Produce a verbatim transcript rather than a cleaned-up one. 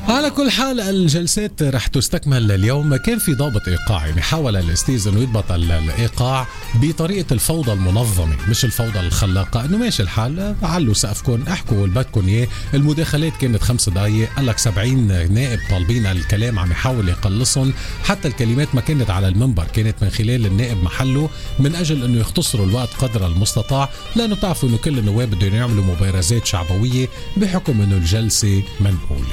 على كل حال الجلسات رح تستكمل اليوم. كان في ضابط إيقاع يعني حاول الاستيز انه يضبط الإيقاع بطريقة الفوضى المنظمة مش الفوضى الخلاقة، انه ماشي الحال علوا سقفكم احكوا اللي بدكم اياه. المداخلات كانت خمس دقايق، قال لك سبعين نائب طالبين الكلام عم يحاول يقلصهم، حتى الكلمات ما كانت على المنبر، كانت من خلال النائب محله من اجل انه يختصروا الوقت قدر المستطاع، لانه تعرفوا انه كل النواب بدهم يعملوا مبارزات شعبوية بحكم انه الجلسة منقولة.